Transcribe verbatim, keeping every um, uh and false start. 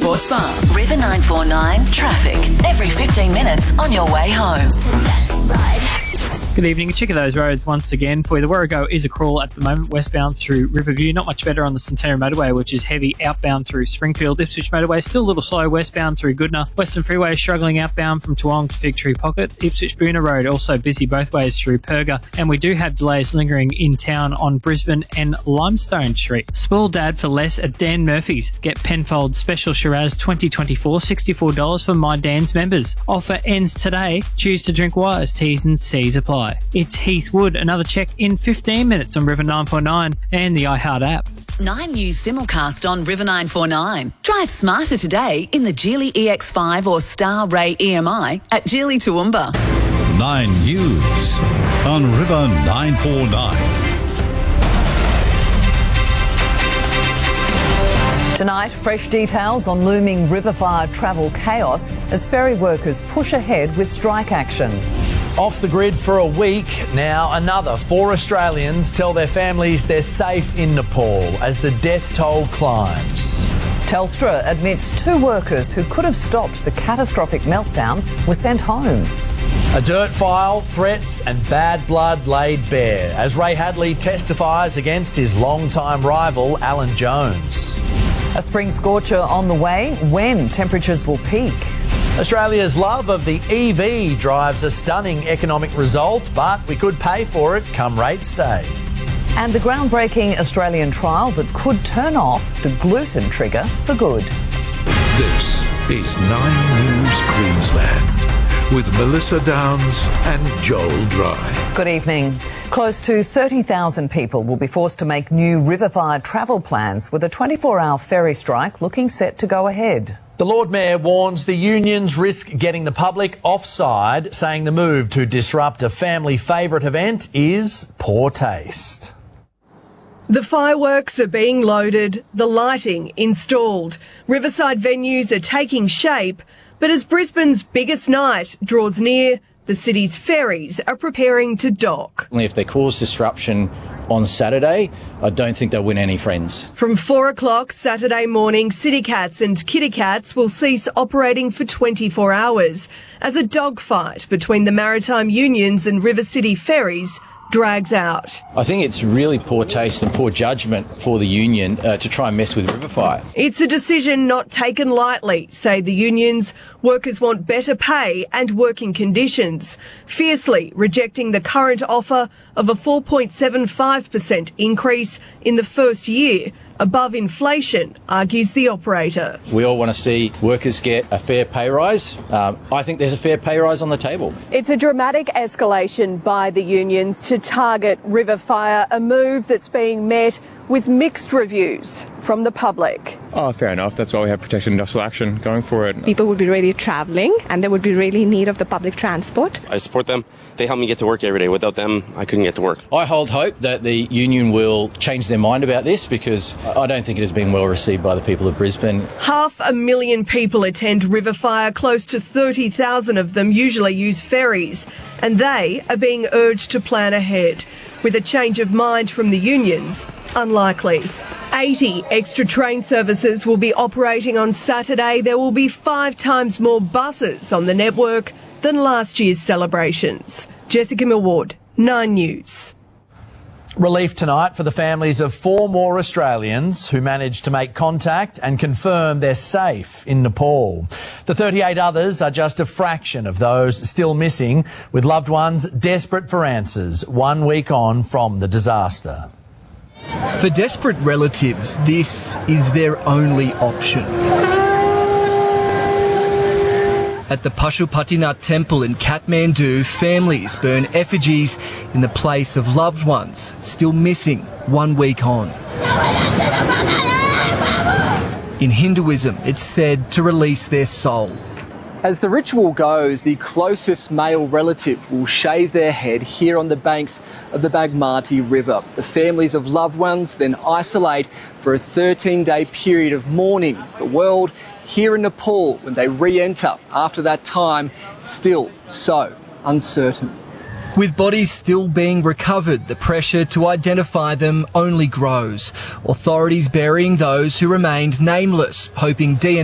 Sports Bar. River nine four nine traffic. Every fifteen minutes on your way home. Good evening. A check of those roads once again for you. The Warrego is a crawl at the moment, westbound through Riverview. Not much better on the Centenary Motorway, which is heavy outbound through Springfield. Ipswich Motorway still a little slow westbound through Goodna. Western Freeway is struggling outbound from Toowong to Fig Tree Pocket. Ipswich Boonah Road also busy both ways through Perga. And we do have delays lingering in town on Brisbane and Limestone Street. Spoil Dad for less at Dan Murphy's. Get Penfold Special Shiraz twenty twenty-four, sixty-four dollars for My Dan's members. Offer ends today. Choose to drink wise. T's and C's apply. It's Heath Wood. Another check in fifteen minutes on River nine four nine and the iHeart app. Nine News simulcast on River nine four nine. Drive smarter today in the Geely E X five or Star Ray E M I at Geely Toowoomba. Nine News on River nine four nine. Tonight, fresh details on looming river fire travel chaos as ferry workers push ahead with strike action. Off the grid for a week now, another four Australians tell their families they're safe in Nepal as the death toll climbs. Telstra admits two workers who could have stopped the catastrophic meltdown were sent home. A dirt file, threats and bad blood laid bare as Ray Hadley testifies against his longtime rival Alan Jones. A spring scorcher on the way. When temperatures will peak? Australia's love of the E V drives a stunning economic result, but we could pay for it come rates day. And the groundbreaking Australian trial that could turn off the gluten trigger for good. This is Nine News Queensland with Melissa Downs and Joel Dry. Good evening. Close to thirty thousand people will be forced to make new riverfire travel plans with a twenty-four hour ferry strike looking set to go ahead. The Lord Mayor warns the unions risk getting the public offside, saying the move to disrupt a family favourite event is poor taste. The fireworks are being loaded, the lighting installed. Riverside venues are taking shape, but as Brisbane's biggest night draws near, the city's ferries are preparing to dock. If they cause disruption on Saturday, I don't think they'll win any friends. From four o'clock Saturday morning, City Cats and Kitty Cats will cease operating for twenty-four hours as a dogfight between the maritime unions and River City ferries drags out. I think it's really poor taste and poor judgment for the union uh, to try and mess with Riverfire. It's a decision not taken lightly, say the unions. Workers want better pay and working conditions, fiercely rejecting the current offer of a four point seven five percent increase in the first year, above inflation, argues the operator. We all want to see workers get a fair pay rise. Um, I think there's a fair pay rise on the table. It's a dramatic escalation by the unions to target Riverfire, a move that's being met with mixed reviews from the public. Oh, fair enough. That's why we have protected industrial action going for it. People would be really travelling and they would be really in need of the public transport. I support them. They help me get to work every day. Without them, I couldn't get to work. I hold hope that the union will change their mind about this because I don't think it has been well received by the people of Brisbane. Half a million people attend Riverfire. Close to thirty thousand of them usually use ferries, and they are being urged to plan ahead. With a change of mind from the unions, unlikely. eighty extra train services will be operating on Saturday. There will be five times more buses on the network than last year's celebrations. Jessica Millward, Nine News. Relief tonight for the families of four more Australians who managed to make contact and confirm they're safe in Nepal. The thirty-eight others are just a fraction of those still missing, with loved ones desperate for answers one week on from the disaster. For desperate relatives, this is their only option. At the Pashupatinath temple in Kathmandu, families burn effigies in the place of loved ones still missing one week on. In Hinduism, it's said to release their soul. As the ritual goes, the closest male relative will shave their head here on the banks of the Bagmati River. The families of loved ones then isolate for a thirteen-day period of mourning. The world here in Nepal, when they re-enter after that time, still so uncertain. With bodies still being recovered, the pressure to identify them only grows. Authorities burying those who remained nameless, hoping D N A